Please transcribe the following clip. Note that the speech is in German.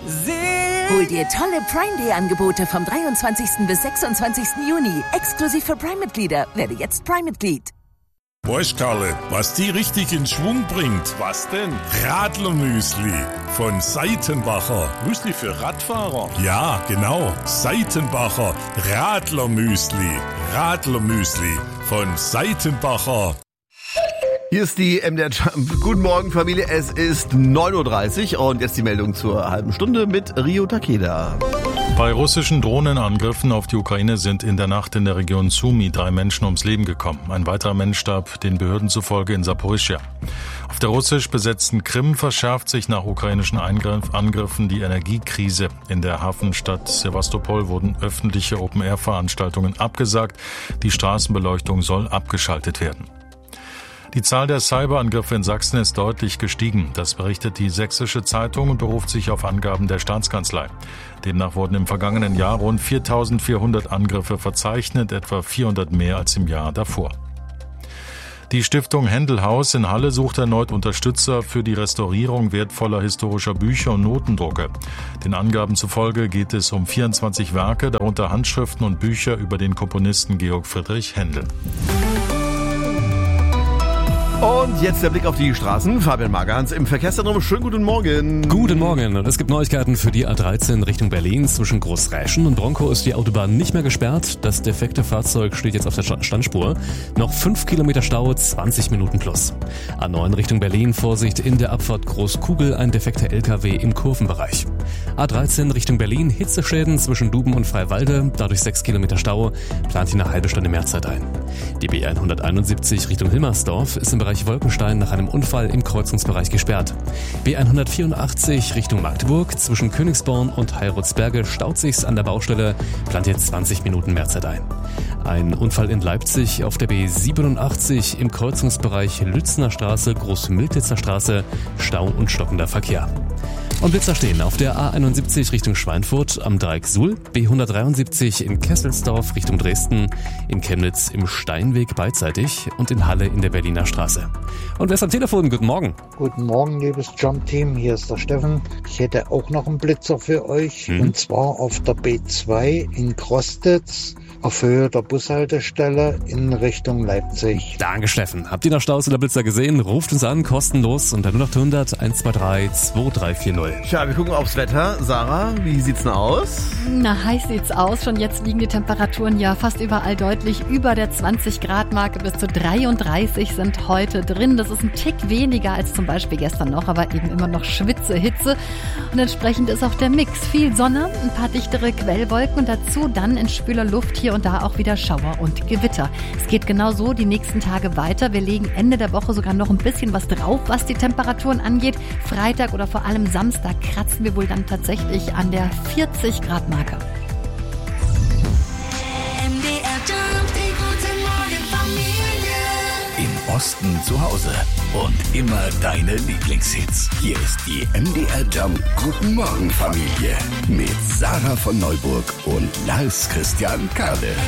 Hol dir tolle Prime Day Angebote vom 23. bis 26. Juni. Exklusiv für Prime-Mitglieder. Werde jetzt Prime-Mitglied. Weißt, Karle, was die richtig in Schwung bringt? Was denn? Radlermüsli von Seitenbacher. Müsli für Radfahrer? Ja, genau. Seitenbacher Radlermüsli. Radlermüsli von Seitenbacher. Hier ist die MDR Jump. Guten Morgen, Familie. Es ist 9.30 Uhr und jetzt die Meldung zur halben Stunde mit Rio Takeda. Bei russischen Drohnenangriffen auf die Ukraine sind in der Nacht in der Region Sumy 3 Menschen ums Leben gekommen. Ein weiterer Mensch starb den Behörden zufolge in Saporischschja. Auf der russisch besetzten Krim verschärft sich nach ukrainischen Angriffen die Energiekrise. In der Hafenstadt Sewastopol wurden öffentliche Open-Air-Veranstaltungen abgesagt. Die Straßenbeleuchtung soll abgeschaltet werden. Die Zahl der Cyberangriffe in Sachsen ist deutlich gestiegen. Das berichtet die Sächsische Zeitung und beruft sich auf Angaben der Staatskanzlei. Demnach wurden im vergangenen Jahr rund 4.400 Angriffe verzeichnet, etwa 400 mehr als im Jahr davor. Die Stiftung Händelhaus in Halle sucht erneut Unterstützer für die Restaurierung wertvoller historischer Bücher und Notendrucke. Den Angaben zufolge geht es um 24 Werke, darunter Handschriften und Bücher über den Komponisten Georg Friedrich Händel. Und jetzt der Blick auf die Straßen. Fabian Magerhans im Verkehrszentrum. Schönen guten Morgen. Guten Morgen. Und es gibt Neuigkeiten für die A13 Richtung Berlin. Zwischen Großräschen und Bronkow ist die Autobahn nicht mehr gesperrt. Das defekte Fahrzeug steht jetzt auf der Standspur. Noch 5 Kilometer Stau, 20 Minuten plus. A9 Richtung Berlin. Vorsicht in der Abfahrt Großkugel. Ein defekter LKW im Kurvenbereich. A13 Richtung Berlin. Hitzeschäden zwischen Duben und Freiwalde. Dadurch 6 Kilometer Stau. Plant hier eine halbe Stunde mehr Zeit ein. Die B171 Richtung Hilmersdorf ist im Bereich Wolkenstein nach einem Unfall im Kreuzungsbereich gesperrt. B184 Richtung Magdeburg zwischen Königsborn und Heilrottsberge staut sich's an der Baustelle, plant jetzt 20 Minuten mehr Zeit ein. Ein Unfall in Leipzig auf der B87 im Kreuzungsbereich Lützner Straße, Großmiltitzer Straße, Stau und stockender Verkehr. Und Blitzer stehen auf der A71 Richtung Schweinfurt am Dreieck Suhl, B173 in Kesselsdorf Richtung Dresden, in Chemnitz im Steinweg beidseitig und in Halle in der Berliner Straße. Und wer ist am Telefon? Guten Morgen. Guten Morgen, liebes Jump-Team. Hier ist der Steffen. Ich hätte auch noch einen Blitzer für euch. Und zwar auf der B2 in Krostitz. Auf Höhe der Bushaltestelle in Richtung Leipzig. Danke, Steffen. Habt ihr noch Staus oder Blitzer gesehen? Ruft uns an, kostenlos unter 0800 123 2340. Tja, wir gucken aufs Wetter. Sarah, wie sieht's denn aus? Na, heiß sieht's aus. Schon jetzt liegen die Temperaturen ja fast überall deutlich über der 20-Grad-Marke. Bis zu 33 sind heute drin. Das ist ein Tick weniger als zum Beispiel gestern noch, aber eben immer noch Hitze. Und entsprechend ist auch der Mix. Viel Sonne, ein paar dichtere Quellwolken und dazu dann in schwüler Luft hier und da auch wieder Schauer und Gewitter. Es geht genau so die nächsten Tage weiter. Wir legen Ende der Woche sogar noch ein bisschen was drauf, was die Temperaturen angeht. Freitag oder vor allem Samstag kratzen wir wohl dann tatsächlich an der 40-Grad-Marke. Im Osten zu Hause und immer deine Lieblingshits. Hier ist die MDR Jump Guten Morgen Familie mit Sarah von Neuburg und Lars Christian Kade.